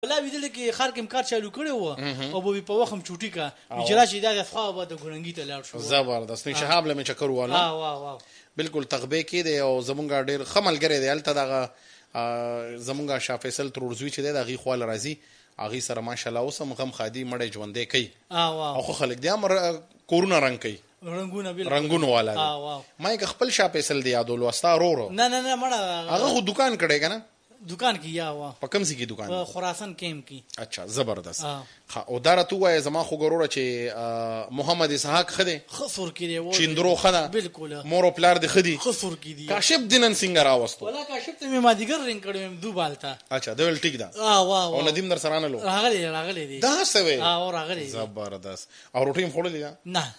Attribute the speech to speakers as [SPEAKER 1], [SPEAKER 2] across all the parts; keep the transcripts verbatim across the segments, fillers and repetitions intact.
[SPEAKER 1] لا ویدل کې خار کې کار چالو کړی و او به په وخت چوټی کا اجرا چې دا ځخوا به د ګورنګي ته لاړ شو.
[SPEAKER 2] زبردست نه شهاب لمه چکر واله.
[SPEAKER 1] اه واه واه
[SPEAKER 2] بالکل تغبه کې دی او زمونږ ډیر خمل ګره دی الته دغه زمونږ شاه فیصل ترورزوی چې دی دغه خپل راځي اغه سره ماشاءالله اوسم غم خادي مړې ژوندې کوي.
[SPEAKER 1] اه واه
[SPEAKER 2] او خلک دی امر کورونا رنگ کوي
[SPEAKER 1] رنگونه بل
[SPEAKER 2] رنگونه والا.
[SPEAKER 1] اه واه
[SPEAKER 2] ما یک خپل شاه فیصل دی یادول واستا رورو.
[SPEAKER 1] نه نه نه مړه
[SPEAKER 2] هغه خو دکان کړي کنه
[SPEAKER 1] دکان کې یا وا
[SPEAKER 2] په کوم ځای کې دکان
[SPEAKER 1] په خراسان کیم کې.
[SPEAKER 2] اچھا زبردست. ها او دارا تو وای زما خو ګوروره چې محمد اسحاق خده
[SPEAKER 1] خسر کې دی و
[SPEAKER 2] چیندرو خده
[SPEAKER 1] بالکل
[SPEAKER 2] مور پلار د خدي
[SPEAKER 1] خسر کې دی
[SPEAKER 2] کاشف دینن سنگر اوستو
[SPEAKER 1] ولا کاشف ته ما دیګر رنگ کړم دو بالتا.
[SPEAKER 2] اچھا دویل ټیک دا
[SPEAKER 1] اه واه
[SPEAKER 2] او ندیم در سره نه لو
[SPEAKER 1] راغلی راغلی دی
[SPEAKER 2] دا سوي
[SPEAKER 1] اه راغلی
[SPEAKER 2] زبردست. او روټي خورلې
[SPEAKER 1] نه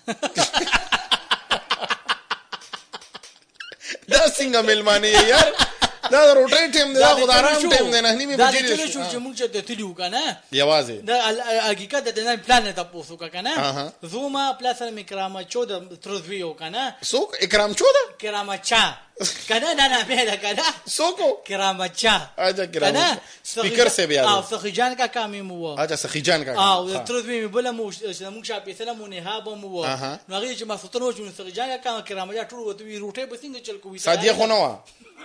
[SPEAKER 2] دا څنګه ملمانه یار دا روټي ټیم دا خدارام ټیم نه نه نیمه بجې
[SPEAKER 1] دا چې چې مونږ ته تلیو کنه
[SPEAKER 2] یوازې
[SPEAKER 1] دا حقیقت د نه پلان ته پوسو کنه زوما پلاس میکرامه چودا تروزویو کنه
[SPEAKER 2] سوک اکرام چودا
[SPEAKER 1] کرامه چا کنه نه نه به کنه
[SPEAKER 2] سوکو
[SPEAKER 1] کرامه چا
[SPEAKER 2] اجا کرامه سپیکر سے بھی
[SPEAKER 1] او سخیجان کا کامی مو
[SPEAKER 2] اجا سخیجان کا
[SPEAKER 1] او تروزوی بل مو مونږ شاپې سره مونږ نه هابو مو نو هغه چې ما ستنو چې سخیجان کا کامی کرامه چا ټول وته روټه به څنګه چل کوي
[SPEAKER 2] سادیه خو نه وا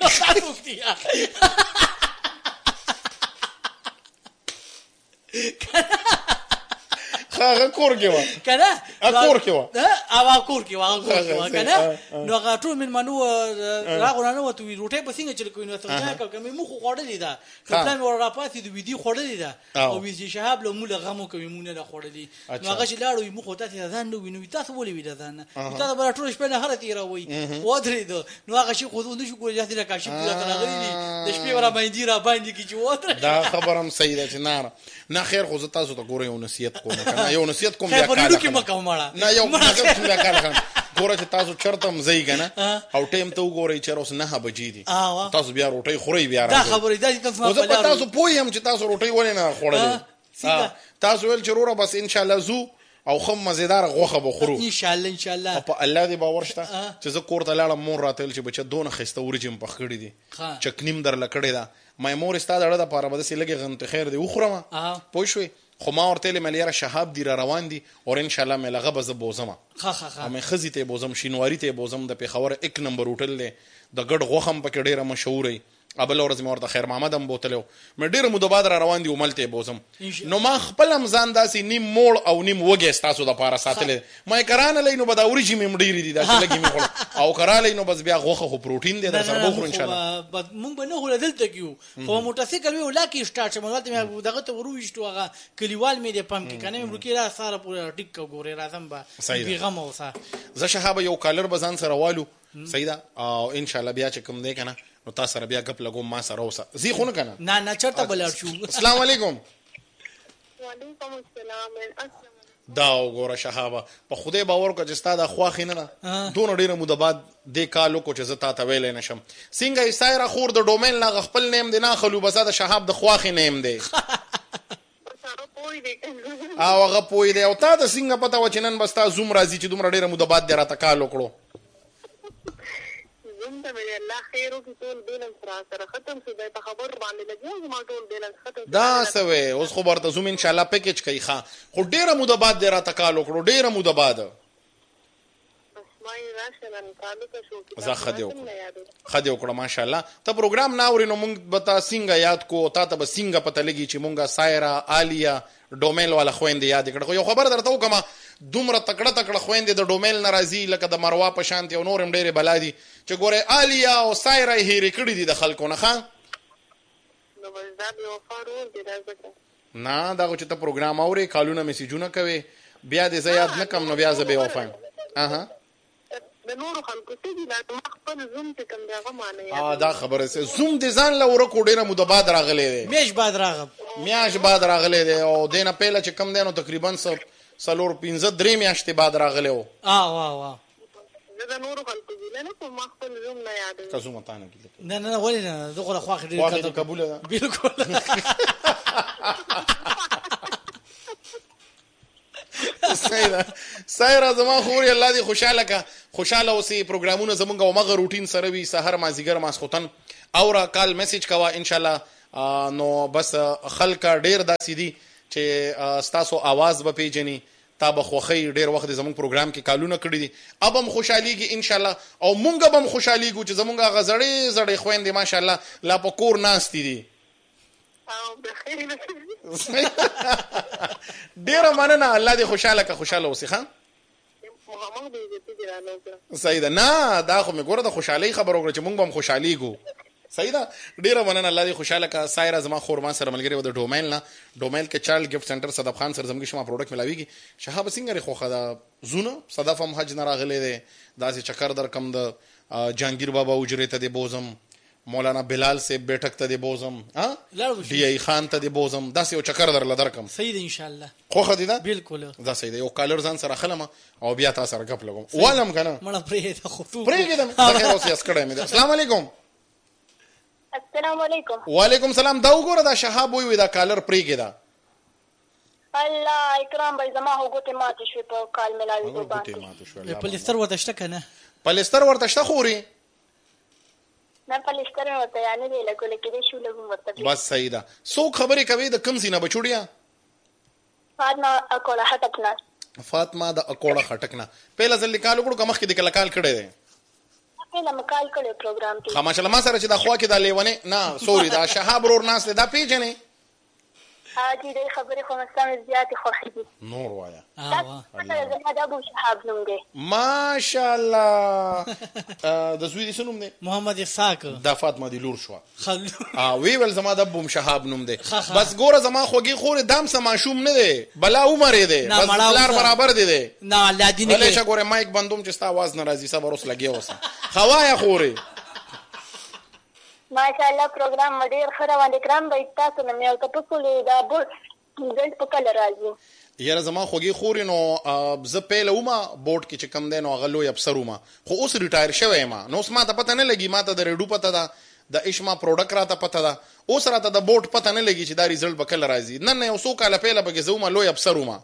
[SPEAKER 2] هغه کور کې و
[SPEAKER 1] کنه
[SPEAKER 2] کور کې و
[SPEAKER 1] او کور کې و هغه کنه نو هغه ټول من منو راغونه نو ته روټه په څنګه چل کوي نو ته ځای کوم مخ خوړلې ده پلان ور را پاتې د ویډیو خوړلې ده او ویزي شهاب له مولا غمو کوي مونږ نه خوړلې نو هغه چې لاړو مخ ته ځان نو وینو تاسو ولې ویل ځان تاسو بل ټول شپه نه هرته راوي و درې دو نو هغه شي خو نو شو کوی ځاتې راکاشي دا راغلي د شپې ورا باندې را باندې کی چې وته
[SPEAKER 2] دا خبرم صحیح ده چې نه نه خیر خو تاسو ته ګورې یو نصیحت کوم کنه یو نصیحت کوم بیا
[SPEAKER 1] کار نه کوم
[SPEAKER 2] نه یو نصیحت کوم بیا کار ګوره چې تاسو چرتم زئی کنه او ټیم ته وګورئ چې اوس نه بجې دي تاسو بیا روټي خوري بیا
[SPEAKER 1] دا خبرې دا تاسو ما
[SPEAKER 2] په تاسو پویم چې تاسو روټي ولې نه خوړلې تاسو ول چې روره بس ان شاء الله زو او خم مزیدار غوخه بخورو
[SPEAKER 1] ان شاء الله ان شاء الله
[SPEAKER 2] په الله دې باور شته چې زه کور ته لاړم مور راتل چې بچا دونه خسته ورجم پخ کړی دي چکنیم در لکړی دا مې مور استاد اړه د پاره بده سي لګي غنت خیر دی وخرمه پوه شوي خو ما ورته ملياره شهاب دی را روان دي او ان شاء الله مې لغه بز بوزم
[SPEAKER 1] خا خا خا
[SPEAKER 2] مې خزي ته بوزم شینواری ته بوزم د پیښور یک نمبر هوټل دی د ګډ غوخم پکې ډیره مشهوري ابل ورځ مې ورته خیر محمد هم بوتلو مې ډیر مو د باد را روان دي وملته بوزم نو ما خپل هم ځان داسې نیم موړ او نیم وګي تاسو د پاره ساتل ما کرانه لینو بداوري چې مې مډيري دي دا چې لګي مې خور او کراله نو بس بیا غوخه خو پروتین دی در سره بخور ان شاء الله
[SPEAKER 1] مونږ به نه هول دلته کیو خو موټرسایکل وی ولاکی سٹارټ مولته مې دغه ته ورويشتو هغه کلیوال مې د پم کې کنه مې ورکی را ساره پورا ټیک ګوري راځم با پیغام اوسه
[SPEAKER 2] زه شهاب یو کالر بزان سره والو سیدا او ان شاء الله بیا چې کوم دی کنه نو تاسو سره بیا غپ لګوم ما سره اوسه زی خو نه کنه
[SPEAKER 1] نه نه چرته بلار شو.
[SPEAKER 2] السلام علیکم.
[SPEAKER 3] وعلیکم السلام.
[SPEAKER 2] دا وګوره شهابه په خوده باور کو چې ستاده خواخې نه دونه ډیره مو د بعد د کالو کو چې زتا ته ویل نه شم څنګه ایسایره خور د ډومین لا خپل نیم دی نه خلو بس د شهاب د خواخې نیم دی او هغه پوي دی او تا د څنګه پتا و چې نن بس تا زوم راځي چې دومره ډیره مو د بعد دره تکالو کړو
[SPEAKER 3] زوم ته مې الله خیرو کې ټول بیلنس را سره ختم شو د خبر باندې لګي ما ټول بیلنس ختم
[SPEAKER 2] دا سوي اوس خبر ته زوم ان شاء الله پیکیج کوي ښا خو ډیره مو د بعد دره تکالو کړو ډیره مو د بعد زه خدیو خدیو کړه ماشاء الله ته پروګرام ناوري نو مونږ بتا سنگا یاد کو تا ته به سنگا پته لګي چې مونږه سایرا عالیا ډومل والا خويند یاد کړه خو یو خبر درته وکما دومره تکړه تکړه خويند د ډومل ناراضي لکه د مروا په شانتي او نورم ډېره بلادي چې ګوره عالیا او سایرا هېری کړی دي د خلکو نه خان
[SPEAKER 3] نو بس دا یو فارول دي راځه
[SPEAKER 2] نه دا چې ته پروګرام اوري کالونه میسجونه کوي بیا دې زیات نه کم نو بیا زه به وفایم اها
[SPEAKER 3] د نور خلکو ته دي دا خپل زوم ته کوم دغه معنی
[SPEAKER 2] ا دا خبره سه زوم دې ځان له ورکو ډیره مو د باد راغلي دي
[SPEAKER 1] میش باد راغب
[SPEAKER 2] میاش باد راغلي دي او دینه پهله چې کم دینو تقریبا سلور پنځه درې میاشتې باد راغلي وو
[SPEAKER 1] اه واه واه
[SPEAKER 3] د نور خلکو دي نه کوم خپل زوم نه یاد
[SPEAKER 2] تاسو متانه کې
[SPEAKER 1] نه نه ولې نه دغه خواخ ډیر
[SPEAKER 2] کته قبول ده
[SPEAKER 1] بالکل
[SPEAKER 2] سایرا سایرا زما خوري الله دې خوشاله کا خوشاله اوسې پروګرامونه زمونږ او مغه روټین سره وي سحر مازیګر ماسختن اورا کال میسج کوا ان شاء الله نو بس خلک ډیر داسې دي چې ستاسو आवाज به پیژني تا به خوخی ډیر وخت زموږ پروګرام کې کالونه کړی دي اب هم خوشحاليږي ان شاء الله او مونږ به هم خوشحاليږو چې زموږ غزړې زړې خويندې ماشاء الله لا په کور ناشتي دي ډیر مننه الله دې خوشاله کا خوشاله اوسې ښا صحیح ده نه دا خو مې ګوره د خوشحالي خبر وکړه چې مونږ به هم خوشحاليږو صحیح ده ډیره مننه الله دې خوشاله کا سایره زما خورما سره ملګری و د ډومین نه ډومین کې چایلډ ګفت سنټر صدف خان سره زموږ شما پروډکټ ملاويږي شهاب سنگر خو خدا زونه صدف هم حج نه راغلي دي داسې چکر در کم د جهانگیر بابا اجرت ته دی بوزم مولانا بلال سے بیٹھک ته دی بوزم ها ډی ای خان ته دی بوزم داسې یو چکر در لدر کم
[SPEAKER 1] صحیح ده ان شاء الله
[SPEAKER 2] خو خدي دا
[SPEAKER 1] بالکل
[SPEAKER 2] دا صحیح ده یو کالر ځان سره خلم او بیا تاسو سره غپ لګم والم کنه
[SPEAKER 1] مړه پرې ته خو
[SPEAKER 2] پرې کېدم خیر اوسې اسکړې مې السلام علیکم
[SPEAKER 3] السلام علیکم
[SPEAKER 2] وعلیکم السلام دا وګوره دا شهاب وی دا کالر پرې کېدا
[SPEAKER 3] الله اکرام بای زما هوګوته ماته شو په کال ملاوي کو باندې
[SPEAKER 1] پلستر ورته شته کنه
[SPEAKER 2] پلستر ورته شته خوري
[SPEAKER 3] نه پلستر ورته یعنی دی لکه لکه دې شو لګم ورته
[SPEAKER 2] بس صحیح ده سو خبرې کوي د کم سینه بچوړیا
[SPEAKER 3] فاطمه اکوړه هټکنا
[SPEAKER 2] فاطمه د اکوړه هټکنا پهلا ځل کال وکړو کومخ کې د کال کال کړي دي
[SPEAKER 3] پهلا مکال کړي پروګرام کې
[SPEAKER 2] خاماشله ما سره چې د خوا کې د لیونه نه سوري دا شهاب ور ناس دا پیژنې
[SPEAKER 3] حاجی دې خبرې خو مستم زیات خوښې دي
[SPEAKER 2] نور وایا
[SPEAKER 3] دا زما د ابو شهاب نوم دی
[SPEAKER 2] ماشاءالله د زوی دې سنوم دی
[SPEAKER 1] محمد اسحاق
[SPEAKER 2] د فاطمه دی لور شو
[SPEAKER 1] خل
[SPEAKER 2] ا وی ول زما د ابو شهاب نوم دی بس ګوره زما خوږی خور دام سم ماشوم نه دی بلا عمر دی بس لار برابر دی دی
[SPEAKER 1] نه الله دې نه
[SPEAKER 2] ولې شګوره مایک بندوم چې ستا आवाज ناراضي صبر اوس لګي اوسه خوایا خوري
[SPEAKER 3] ماشاءالله پروګرام مډیر خره باندې کرام به تاسو نه یو تاسو له دا بورډ رزلټ په کله راځي
[SPEAKER 2] یاره زما خوږی خوري نو زه پیله ومه بورډ کې چې کم دی نو غلو یې افسر ومه خو اوس ریټایر شوی ما نو اوس ما ته پته نه لګي ما ته د ریډو پته ده د اشما پروډکټ راته پته ده اوس راته د بورډ پته نه لګي چې دا رزلټ به کله راځي نن یو څو کاله پیله پکې زه ومه لوی افسر ومه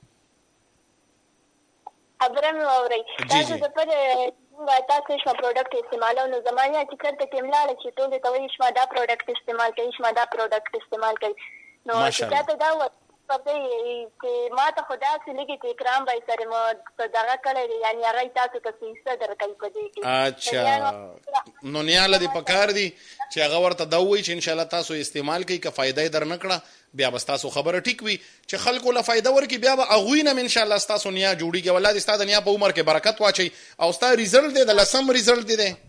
[SPEAKER 3] خبره مې واورئ تاسو د پر تاسو شما پروډکټ استعمالو نو زمانه چې کړته کې ملاله چې ټول ته وایي شما دا پروډکټ استعمال کوي شما دا پروډکټ استعمال کوي نو چې تاسو دا و چې ما ته خدا سي لګي چې کرام بای سره مو صدقه کړی یعنی هغه تاسو ته څه درکې پدې کې
[SPEAKER 2] اچھا نو نیاله دې پکار دي چې هغه ورته دا وایي چې ان شاء الله تاسو استعمال کوي که فائدې در نکړه بیا بس تاسو خبره ټیک وي چې خلکو له فائدہ ورکي بیا به اغوینه ان شاء الله تاسو نیا جوړیږي ولادي ستاسو نیا په عمر کې برکت واچي او ستاسو ریزلټ دی د لسم ریزلټ دی دی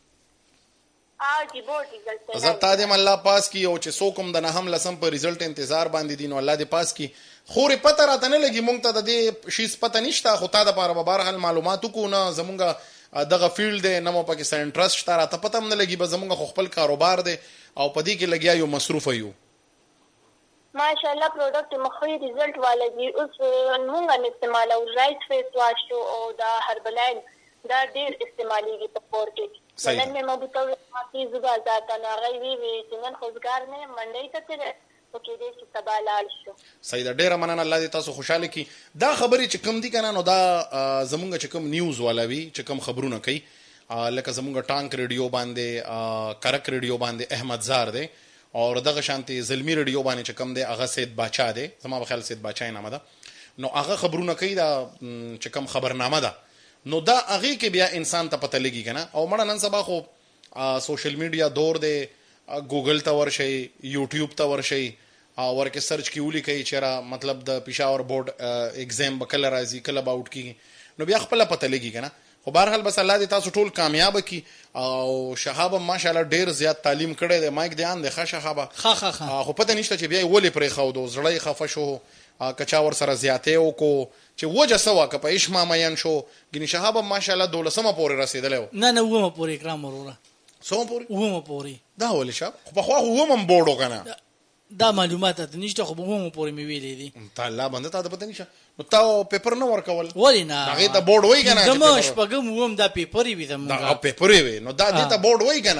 [SPEAKER 3] ا جی بورډ ریزلټ
[SPEAKER 2] زه تا دې الله پاس کی او چې څوکم د نه هم لسم په ریزلټ انتظار باندې دي نو الله دې پاس کی خوري پته راته نه لګي مونږ ته د دې شیز پته نشته خو تا د پاره بهر حال معلومات کو نه زمونږه دغه فیلډ دی نه مو پکې سره انټرست شته راته پته هم نه لګي به زمونږ خپل کاروبار دی او پدې کې لګیا یو مصروف یو
[SPEAKER 3] ماشاءالله پروډکټ مخې ریزلټ والا دي اوس موږ استعمالو رائټ فیس واش او دا هربلاین دا ډیر استعماليږي په پور کې نن مې مو بتاوي چې زبا ذات نه غوي وي چې نن خوځګار نه منډي ته تر پکې دې چې تبالال شو
[SPEAKER 2] صحیح ده ډیر مننه الله دې تاسو خوشاله کی دا خبرې چې کم دي کنه نو دا زمونږ چې کم نیوز والا وی چې کم خبرونه کوي لکه زمونږ ټانک ریډیو باندې کرک ریډیو باندې احمد زار دی او دغه شانتي زلمی ریډیو باندې چې کم دی هغه سید باچا دی زما په خیال سید باچا نامه ده نو هغه خبرونه کوي دا چې کم خبرنامه ده نو دا هغه کې بیا انسان ته پته لګي کنه او مړه نن سبا خو سوشل میډیا دور دی ګوګل ته ورشي یوټیوب ته ورشي او ورکه سرچ کیولي کوي چې را مطلب د پېښور بورډ ایگزام بکله راځي کله باوټ کی نو بیا خپل پته لګي کنه خو بهر حال بس الله دې تاسو ټول کامیاب کی او شهاب ماشاءالله ډیر زیات تعلیم کړی دی مایک دیان دی ښه شهاب
[SPEAKER 1] ها ها ها
[SPEAKER 2] خو پته نشته چې بیا ولې پرې خو دو زړی خفه شو کچا ور سره زیاته او کو چې وجه سوا ک په اشما مین شو ګنی شهاب ماشاءالله دولسمه پورې رسیدلو
[SPEAKER 1] نه نه ومه پورې کرام وروره
[SPEAKER 2] سوم پورې
[SPEAKER 1] ومه پورې
[SPEAKER 2] دا ولې شاب خو په خو ومم بورډو کنه
[SPEAKER 1] دا معلومات ته نشته خو ومه پورې مې ویلې دي
[SPEAKER 2] تعالی باندې تا د پته نشه نو تا پیپر نه ورکول
[SPEAKER 1] ولی نه
[SPEAKER 2] هغه ته بورډ وای کنه
[SPEAKER 1] دمه شپږم ووم دا پیپر وی دم
[SPEAKER 2] دا پیپر وی نو دا دې ته بورډ وای کنه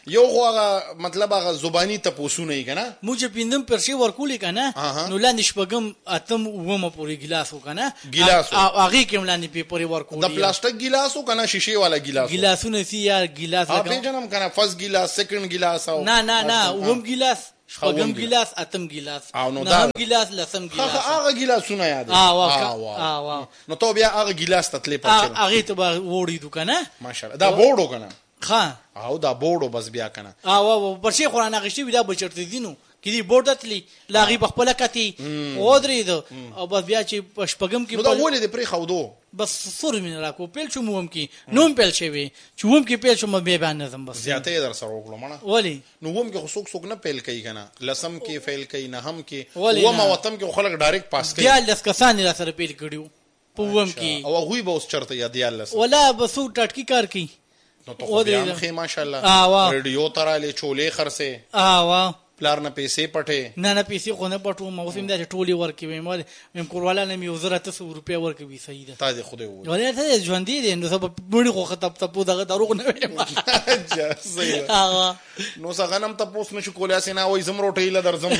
[SPEAKER 2] یو خو هغه مطلب هغه زبانی تپوسونه یې کنه
[SPEAKER 1] مو چې پیندم پرشي ورکولې کنه نو لاندې شپږم اتم ومه پورې ګلاس وکنه
[SPEAKER 2] ګلاس
[SPEAKER 1] هغه کې لاندې پیپر ورکولې
[SPEAKER 2] د پلاستیک ګلاس وکنه شیشه والا ګلاس
[SPEAKER 1] ګلاسونه سی یا ګلاس
[SPEAKER 2] لګا په جنم کنه فرست ګلاس سیکنډ ګلاس او
[SPEAKER 1] نه نه نه وم ګلاس شپږم ګلاس اتم ګلاس نهم ګلاس لسم ګلاس
[SPEAKER 2] هغه ګلاسونه یاد
[SPEAKER 1] اه واه اه
[SPEAKER 2] نو ته بیا هغه ګلاس ته تلې پاتې
[SPEAKER 1] هغه ته وړي کنه
[SPEAKER 2] ماشاءالله دا بورډو کنه
[SPEAKER 1] ها
[SPEAKER 2] او دا بورډو بس بیا کنه
[SPEAKER 1] او پرشي قران غشتي ودا بچرته دینو کدي بورډتلی لاغي بخپل کتی او درې دو او بس بیا چې پشپغم کې
[SPEAKER 2] نو دا ولې د پرې خودو
[SPEAKER 1] بس سور مين راکو پیل شو موم کې نوم پیل شوی چې ووم کې پیل شو مې به باندې زم بس
[SPEAKER 2] زیاته در سره وکړو مړه
[SPEAKER 1] ولی
[SPEAKER 2] نو ووم کې خصوص څوک نه پیل کوي کنه لسم کې فیل کوي نه هم کې ووم وتم کې خلک ډایرکټ پاس کوي
[SPEAKER 1] بیا لس کسان را سره پیل کړیو په ووم کې
[SPEAKER 2] او غوي به اوس چرته یاد یال لس
[SPEAKER 1] ولا بسو ټټکی کار کوي
[SPEAKER 2] نو ته بیا خې ماشاءالله ریډیو تراله چولې خرسه
[SPEAKER 1] اه واه
[SPEAKER 2] پلار نه پیسې پټه
[SPEAKER 1] نه نه پیسې خو نه پټو مو سیم دا ټولي ورکوي مې مې کورواله نه مې وزره تاسو روپیا ورکوي صحیح ده
[SPEAKER 2] تاسو خو دې و
[SPEAKER 1] ولې ته ژوند دي نو سبب مړي خو خطب ته دغه دروغ نه ویم
[SPEAKER 2] صحیح اه نو څنګه نم تاسو نشو کولای سينه وای زم روټي ل درځم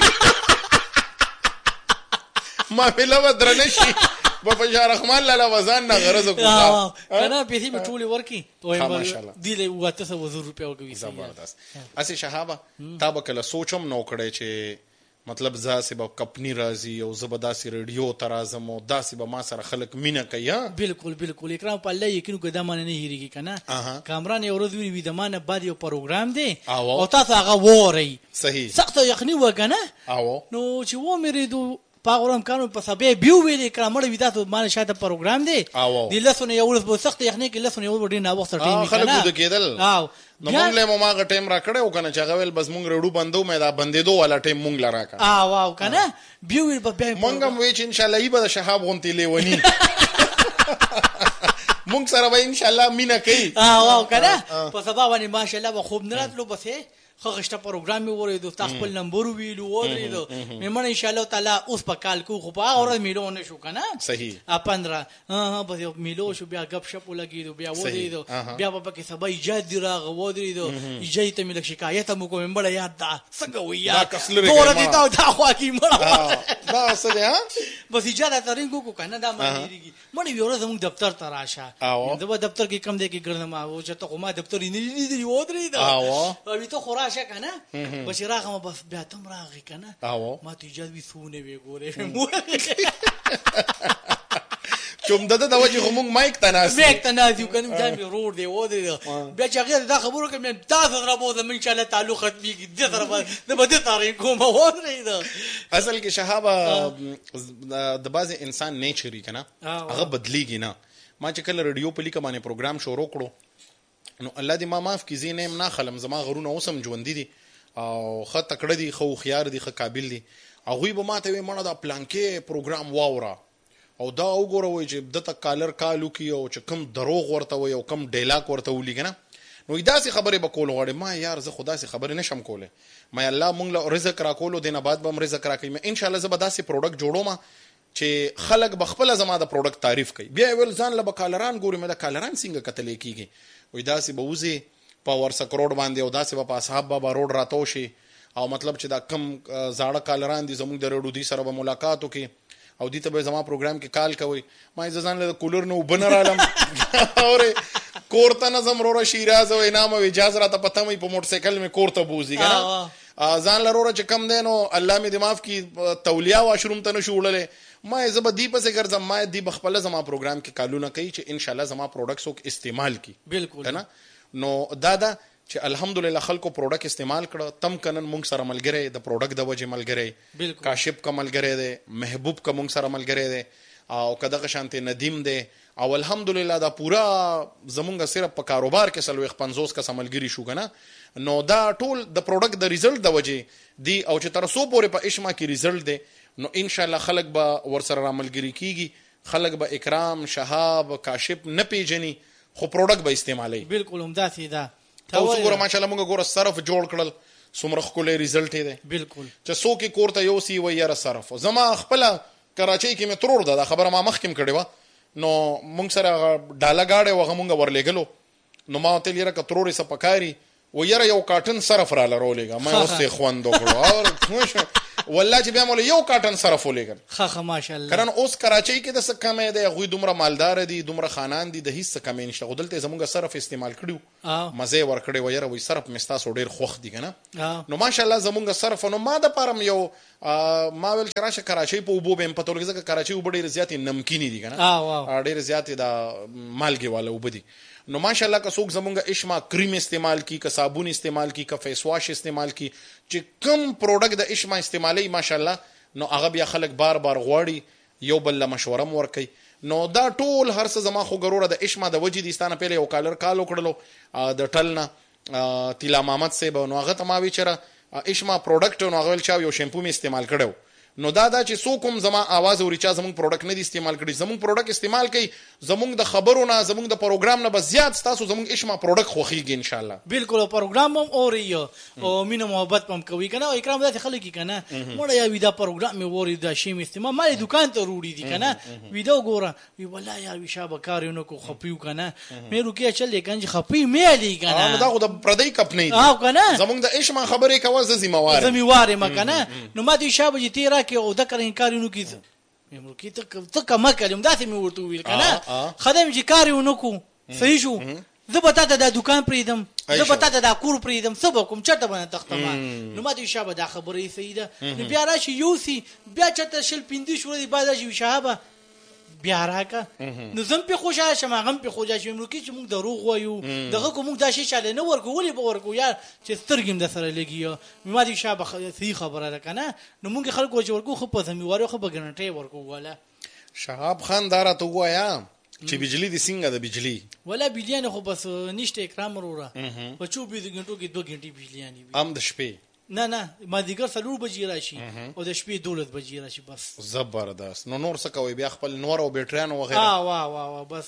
[SPEAKER 2] ما بلا درنه شي په فجر رحمان لاله وزن نه غرض کو
[SPEAKER 1] کنه پیسې مې ټولي ورکی
[SPEAKER 2] ماشاءالله
[SPEAKER 1] دی له واته سو وزر روپیا ورکوي
[SPEAKER 2] زبردست اسی شهابه تا به کله سوچم نو کړی چې مطلب ځاسه به کمپنی راځي او زبرداسي ریډیو ترازم او داسې به ما سره خلک مینا کوي
[SPEAKER 1] بالکل بالکل اکرام په الله یقین کو د مانه نه هریږي کنه کامران یو ورځ وی د مانه بعد یو پروګرام دی او تاسو هغه ووري
[SPEAKER 2] صحیح
[SPEAKER 1] سخت یخنی وکنه
[SPEAKER 2] او
[SPEAKER 1] نو چې و مې ریدو پاغورم کانو په سبه بیو ویلې کړه مړ وی تاسو مان شاته پروګرام دی د لسونه یو ورځ به سخت یخنی کې لسونه یو ډیر نه وخت ټیم
[SPEAKER 2] کنه خلک د کېدل او نو موږ له ما غ ټیم را کړو کنه چې غویل بس موږ رډو بندو مې دا بندې دو والا ټیم موږ لرا کا
[SPEAKER 1] اه واو کنه بیو ویل به
[SPEAKER 2] موږ هم وی چې ان شاء الله یبه شهاب غونتی لیونی موږ سره به ان شاء الله مینا کوي
[SPEAKER 1] اه واو کنه په سبا باندې ماشاء الله به خوب نه راتلو بس خو غشته پروګرام مې وره د خپل نمبر ویلو وره دو مې من ان شاء الله تعالی اوس په کال کو خو په اور میلونه شو کنه
[SPEAKER 2] صحیح
[SPEAKER 1] ا پندرہ ها بس میلو شو بیا غب شپ لګیدو بیا وره دو بیا په کې سبا ایجاد دی راغ وره دو ایجاد ته مې شکایت مو کوم بل یاد دا څنګه ویا تور دي تا دا خو کی مړه
[SPEAKER 2] دا څه دی ها
[SPEAKER 1] بس ایجاد ترین کو کنه دا مې مړ یو ورځ موږ دفتر ته راشه دا دفتر کې کم دی کې ګرځم او چې ته ما دفتر نه دی وره دو او ته خورا راشه کنه بشراغه ما بس بیا تم راغی کنه ما ته اجازه وسونه وی ګوره
[SPEAKER 2] چوم دته د وجه همون مایک تناس
[SPEAKER 1] مایک تناس یو کنه ځم روډ دی و دی بیا چې هغه دا خبرو کوم تاسو را بوزم ان شاء الله تعلق ختمي کی د طرف د بده تاریخ کوم و دی دا
[SPEAKER 2] اصل کې شهابه د باز انسان نیچري کنه هغه بدلیږي نه ما چې کله رادیو په لیکه باندې پروګرام شروع کړو نو الله دې ما معاف کی زینم نه خلم زما غرونه اوسم ژوند دي او خط تکړه دي خو خيار دي خو قابل دي هغه به ماته وي مړه د پلانکې پروګرام واورا او دا وګوروي چې د تا کالر کالو کی او چې کم دروغ ورته وي او کم ډیلاک ورته ولي کنه نو داسې خبره به کول غواړي ما یار زه خدا سي خبره نشم کوله ما الله مونږ له رزق را کولو دینه بعد به رزق را کوي ان شاء الله زه به داسې پروډکټ جوړوم چې خلک بخپل زما د پروډکټ تعریف کوي بیا ول ځان له کالران ګوري مې د کالران څنګه کتل کیږي وې داسې به وزي په ورسک روډ باندې او داسې په اصحاب بابا روډ راتو شي او مطلب چې دا کم زاړه کالران دي زموږ د روډو دي سره به ملاقات وکي او دې ته به زما پروګرام کې کال کوي ما ځان له کولر نو بنر عالم اوره کورته نظم رو شیراز او انعام او اجازه را ته پته مې په موټر سایکل مې کورته بوزي کنه ځان لرو چې کم دینو الله مې دماغ کې تولیا واشروم ته نشو وړلې ما زب دی پسې ګرځم ما دی بخپل زما پروګرام کې کالونه کوي چې ان شاء الله زما پروډکټس او استعمال کی
[SPEAKER 1] بالکل
[SPEAKER 2] کنه نو دادا چې الحمدلله خلکو پروډکټ استعمال کړه تم کنن مونږ سره ملګری د پروډکټ د وجه ملګری کاشف کا ملګری دی محبوب کا مونږ سره ملګری دی او کداغه شانته ندیم دی او الحمدلله دا پورا زمونږ صرف په کاروبار کې سلوخ پنځوس کا سملګری شو کنه نو دا ټول د پروډکټ د ریزلټ د وجه دی او چې تر سو پورې په اشما کې ریزلټ دی نو ان شاء الله خلک به ورسره عملګری کیږي خلک به اکرام شهاب کاشف نه پیژني خو پروډکټ به استعمالي
[SPEAKER 1] بالکل عمداتي دا
[SPEAKER 2] تاسو ګوره ماشاءالله موږ ګوره صرف جوړ کړل سمره خولې ریزلټ دی
[SPEAKER 1] بالکل
[SPEAKER 2] چې سو کې کوړته یو سی وای یاره صرف زما خپل کراچۍ کې مې ترور ده خبره ما مخکم کړې و نو موږ سره ډاله گاډه وغه موږ ورلېګلو نو ما ته لیره کتروري سپکاري و یاره یو کارټن صرف را لرولېږه ما اوس یې خوند وکړو او والله چې بیا مولا یو کارټن صرف ولېږل
[SPEAKER 1] ښه ښه ماشاءالله
[SPEAKER 2] کرن اوس کراچۍ کې د څه کمې دی هغوی دومره مالدار دي دومره خانان دي د هیڅ څه کمې نشته خو دلته زمونږ صرف استعمال کړي مزه یې ورکړی و یاره وایي صرف مې ستاسو ډېر خوښ دي که نه نو ماشاءالله زمونږ صرف نو ما دپاره م یو ما ویل چې راشه کراچۍ په اوبو به یم پته ولګي ځکه کراچۍ اوبه ډېرې زیاتې نمکینې دي که نه ډېرې زیاتې د مالګې والا اوبه دي نو ماشاءالله که څوک زمونږ اشما کریم استعمال کی که صابون استعمال کی که فیس واش استعمال کی چې کم پروډکټ د اشما استعمالوي ماشاءالله نو هغه بیا خلک بار بار غواړي یو بل له مشوره م ورکوي نو دا ټول هر څه زما خو ګروره د اشما د وجې دي ستا نه پهله یو کالر کال وکړلو د ټل نه تیلا محمد صاحب نو هغه ته ما وی چېره اشما پروډکټ نو هغه ویل چا یو شیمپو مې استعمال کړی نو دا دا چې څوک هم زما آواز اوري چا زمونږ پروډکټ نه دی استعمال کړي زمونږ پروډکټ استعمال کوي زمونږ د خبرو نه زمونږ د پروګرام نه بس زیات ستاسو زمونږ اشما پروډکټ خوښیږي انشاءالله
[SPEAKER 1] بالکل پروګرام هم اوري او مینه محبت هم کوي که نه او اکرام داسې خلک که نه مړه یا وي دا پروګرام مې اوري دا شی مې استعمال ما یې دوکان ته وروړي دي که نه ویده وګوره وي والله یا وي شابه کار یې ونه کړو خفي و که نه مې روکیا چل دی کنجي خفي مې علي که نه
[SPEAKER 2] دا خو د پردی کپنۍ دي
[SPEAKER 1] او که نه
[SPEAKER 2] زمونږ د اشما خبرې کوه زه ذمهوار یم
[SPEAKER 1] ذمهوار یم که نه نو ما دوی شابه چې تی راکړې او دکر کار یې ونه کړي مې ورکې ته که مه کړم داسې مې ورته وویل که نه ښه دی مې چې کار یې ونه کړو صحیح شو زه به تا ته دا دوکان پرېږدم زه به تا ته دا کور پرېږدم څه به کوم چېرته به نه تختما نو ما دوی شابه دا خبره یې صحیح ده نو بیا راشي یوسي بیا چېرته شل پنځه شوره دي بعد راشي وي شهابه بیا راکه نو زه هم پې خوشحاله شم هغه هم پې خوشحاله شم وروکې چې موږ دروغ وایو دغه کو موږ دا شی چاله نه ورکو ولې به ورکو یا چې سترګې هم درسره لګي ما دې شابه صحیح خبره ده که نه نو موږ خلکو چې ورکو خو په ذمهواري خو به ګرنټۍ ورکو واله
[SPEAKER 2] شهاب خان دا راته ووایه چې بجلی دي څنګه د بجلی
[SPEAKER 1] ولا بجلیانې خو بس نشته اکرام وروره په چوبیس غنټو کې دوه غنټې بجلیانې وي
[SPEAKER 2] هم د شپې
[SPEAKER 1] نه نه مازدیګر څلور بجې راشي او د شپې دولس بجې راشي بس
[SPEAKER 2] زبردست نو نور څه کوئ بیا خپل نور او بیټریانو وغیره
[SPEAKER 1] وا وا وا بس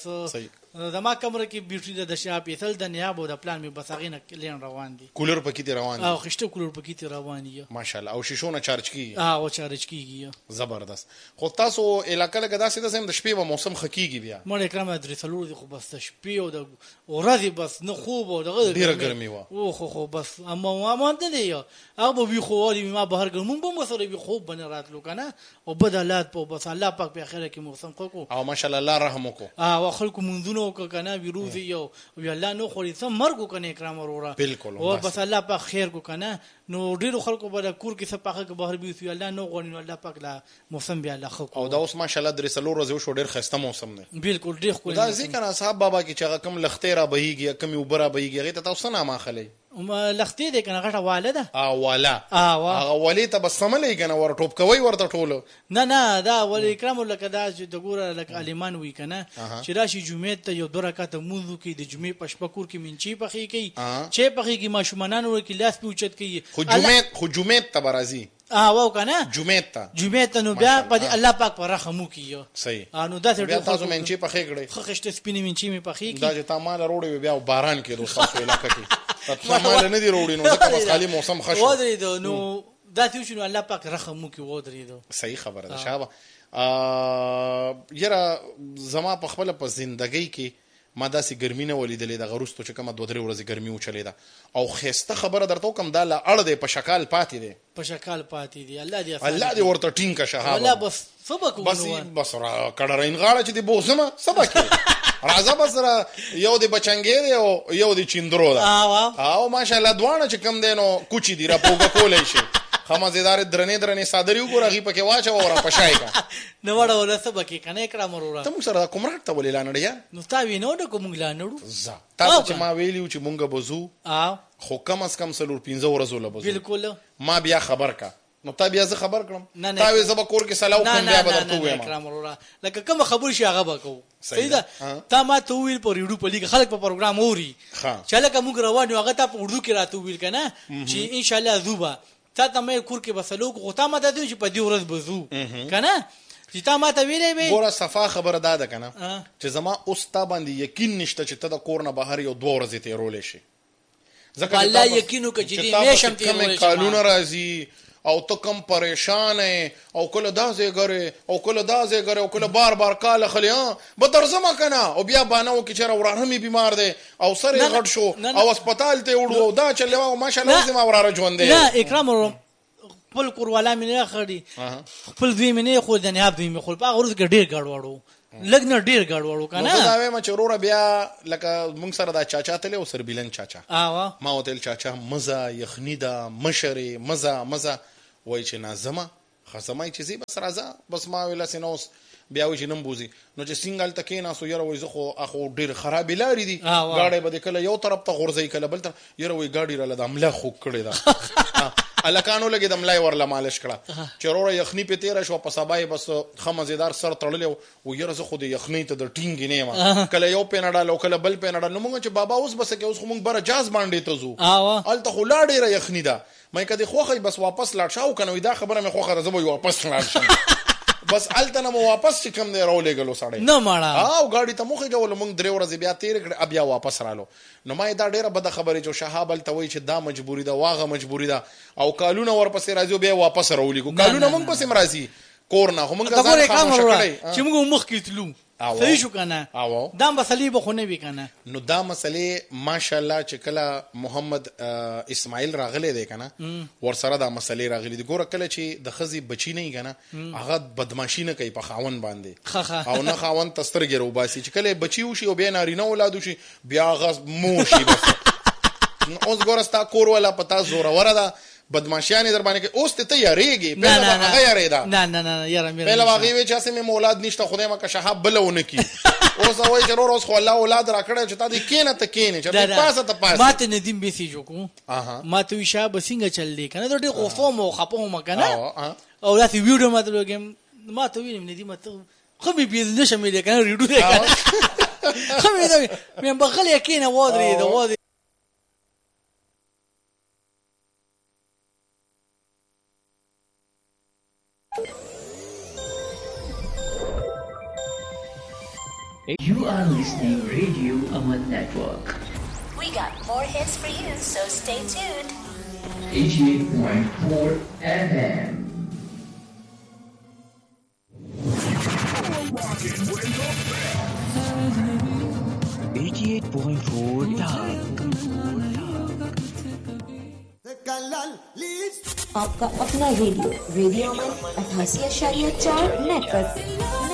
[SPEAKER 1] زما کمره کې بیټري د شاپ یې تل د نیاب او د پلان مې بس هغې نه لین روان دي
[SPEAKER 2] کولر پکې دي روان دي
[SPEAKER 1] او خشته کولر پکې دي روان دي
[SPEAKER 2] ماشاءالله او شیشو نه چارج کیږي
[SPEAKER 1] او چارج کیږي
[SPEAKER 2] زبردست خو تاسو علاقه لګه داسې ده سم د شپې و موسم خکېږي بیا
[SPEAKER 1] مړ اکرام درې څلور دي خو بس د شپې او د ورځې بس نه خوب او دغه
[SPEAKER 2] ډېره ګرمي وه
[SPEAKER 1] او خو خو بس اما ما نه دی هغه به وي خو وایي ما بهر ګرم مونږ به مسره وي خوب به نه راتلو که نه او بد حالات په بس الله پاک په اخره کې موسم کو
[SPEAKER 2] او ماشاءالله الله رحم وکړو
[SPEAKER 1] او خلکو منځونه وکړه که نه ویروزي یو وی الله نو خوري څه مرګ وکنه اکرام وروره
[SPEAKER 2] بالکل
[SPEAKER 1] او بس الله پاک خیر کو کنه نو ډیرو خلکو به کور کې څه پاکه کې بهر بي الله نو غوړي نو الله پاک لا موسم بیا الله خو
[SPEAKER 2] او دا اوس ماشاءالله درې څلور ورځې شو ډیر خسته موسم دی
[SPEAKER 1] بالکل ډیر خو
[SPEAKER 2] دا ذکر اصحاب بابا کې چې کم لختې را بهيږي کم وبره بهيږي هغه ته تاسو نه ماخلي
[SPEAKER 1] لختې دې کنه غټه واله ده
[SPEAKER 2] ا والا
[SPEAKER 1] ا
[SPEAKER 2] هغه ولې ته بس سملې کنه ور ټوپ کوي ورته ټولو
[SPEAKER 1] نه نه دا ولې اکرام لکه دا چې د ګوره لکه عالمان وی کنه چې راشي جمعه ته یو دوه رکعات موذو کې د جمعه پشپکور کې منچی پخې کوي چې پخې کې ماشومان ور کې لاس پوچت کوي
[SPEAKER 2] خو جمعه خو جمعه ته برازي
[SPEAKER 1] اه واو کنه
[SPEAKER 2] جمعه ته
[SPEAKER 1] جمعه ته نو بیا په الله پاک پر رحم وکي
[SPEAKER 2] صحیح
[SPEAKER 1] انو دا څه
[SPEAKER 2] تاسو منچی پخې کړې
[SPEAKER 1] خو خشته سپینې منچی می پخې کی
[SPEAKER 2] دا چې تا مال وروړي بیا باران کې دوه علاقه کې تاسو نه دی وروړي نو ځکه بس خالي موسم خشو
[SPEAKER 1] ودرې دو نو دا چې شنو الله پاک رحم وکي ودرې دو
[SPEAKER 2] صحیح خبره ده شابه ا یره زما په خپل په ژوندۍ کې ما داسې ګرمي نه ولیدلې د غروستو چې کومه دوه درې ورځې ګرمي وچلې ده او خسته خبره درته کوم دا لا اړ دی په شکل پاتې دی
[SPEAKER 1] په شکل پاتې دی الله دې
[SPEAKER 2] الله دې ورته ټینګ کا شهاب
[SPEAKER 1] الله بس سبق
[SPEAKER 2] بس بس را کډرین غاړه چې دې بوزمه سبق راځه بس را یو دې بچنګې دی او یو دې چیندرو ده او ماشاءالله دوانه چې کم دینو کوچی دی را پوګه کولای شي خمازیدار درنې درنې صادری وګوره غي پکې واچو او را پشای کا
[SPEAKER 1] نو وړه ولا سبق کنه اکرام وروره
[SPEAKER 2] ته موږ سره کومرات ته ولې لانړ یا
[SPEAKER 1] نو تا وینو د کوم لانړو
[SPEAKER 2] ز تاسو چې ما ویلیو چې مونږ بوزو
[SPEAKER 1] ا
[SPEAKER 2] خو کم از کم سلور پنځه ورځې له بوزو
[SPEAKER 1] بالکل
[SPEAKER 2] ما بیا خبر کا نو تا بیا زه خبر کړم تا وې زب کور کې سلام کوم بیا به درته وایم
[SPEAKER 1] اکرام وروره لکه کوم خبر شي هغه وکاو صحیح ده تا ما ته ویل په ریډیو په لیګ خلک په پروګرام اوري چې لکه موږ روان یو هغه ته په اردو کې راته ویل کنه چې ان شاء الله زوبا تا ته مې کور کې بسلو کو تا ما ته دوی چې په دې ورځ بزو کنه چې تا ما ته ویلې به
[SPEAKER 2] ګوره صفه خبره ده کنه چې زما اوس تا باندې یقین نشته چې ته د کور نه بهر یو دوه ورځې تیرولې شي
[SPEAKER 1] ځکه الله یقینو کې چې دې مېشم تیرولې
[SPEAKER 2] شي قانون راځي او ته کم پریشان او کله دا ځای ګره او کله دا ځای ګره او کله بار بار کال خلی ها به درځم کنه او بیا بانو کې چر ورانه می بیمار دی او سره غټ شو او هسپتال ته وړو او دا چلو او ماشاءالله زما وراره ژوند دی
[SPEAKER 1] نه اکرام خپل کوروالا مې نه خړی خپل دوی مې نه خو د نه دوی مې خپل هغه ورځ کې ډیر ګډوړو لګنه ډیر ګډوړو کنه
[SPEAKER 2] نو دا وایم چې وروره بیا لکه مونږ سره دا چاچا تل او سربیلن چاچا
[SPEAKER 1] اه
[SPEAKER 2] ما وتل چاچا مزه یخنی دا مشری مزه مزه وای چې نازمه خصمای چې زی بس راځه بس ما ویل سينوس بیا وای چې نم بوزي نو چې سنگل تکې نه سو یره وای زه خو اخو ډیر خراب لاري دي گاډي به کله یو طرف ته غورځي کله بل طرف یره وای گاډي را لدم لا خو کړی دا الکانو لګي دم لای ورله مالش کړه چروره یخنی په تیر شو په سبای بس خمزیدار سر تړلې و یره زه خو د یخنی ته د ټینګ نه ما کله یو پینډا لو کله بل پینډا نو موږ چې بابا اوس بس کې اوس خو موږ بره جاز باندې ته زو الته خو لا ډیره یخنی ده مې کدي خوخه بس واپس لاړ شاو کنه دا خبره مې خوخه زه به واپس لاړ شم بس الته نو واپس چې کوم دی راولې غلو سړی
[SPEAKER 1] نه ماړه
[SPEAKER 2] او گاډي ته مخې جوړ موږ درې ورځې بیا تیر کړ بیا واپس رالو نو ما دا ډیره بد خبره جو شهاب ته وای چې دا مجبوری ده واغه مجبوری ده او کالونه ورپسې راځو بیا واپس راولې کو کالونه موږ پسې مرাজি کور نه هم موږ ځان خاموش کړی
[SPEAKER 1] چې موږ مخ کې تلو صحیح شو کنه دا مسلې به خو نه وی کنه
[SPEAKER 2] نو دا مسلې ماشاءالله چې کله محمد اسماعیل راغله دی کنه ور سره دا مسلې راغلي دي ګوره کله چې د خزي بچی نه کنه هغه بدمعشي نه کوي په خاون باندې او نه خاون تسترګې رو باسي چې کله بچی وشي او بیا نارینه اولاد وشي بیا غس موشي بس اوس ګوره ستا کور ولا پتا زوره ورده بدمعشیانی در باندې کې اوس ته تیاریږي په هغه یاریدا
[SPEAKER 1] نه نه نه یاره مې
[SPEAKER 2] په لواغي وی چې سمې مولاد نشته خدای ما که شهاب بلونه کی اوس وای چې روز خو الله اولاد راکړی چې تا دې کینه ته کینه چې پاسه ته پاسه
[SPEAKER 1] ماته ندیم به سي جو کو ماته وی شاب څنګه چل دی کنه ډېر خوفو مو خپو ما کنه او لاسي ویډیو ماته لګم ماته وی ندیم ته خو به بيز نشه مې کنه ریډو دی کنه خو مې مې بغل یقینه وادري دا وادري
[SPEAKER 4] You are listening Radio Aman Network.
[SPEAKER 5] We got more hits for you, so stay tuned.
[SPEAKER 4] eighty-eight point four F M. eighty-eight point four
[SPEAKER 6] आपका अपना radio radio अमन अठासी आशारिया चार नेटवर्क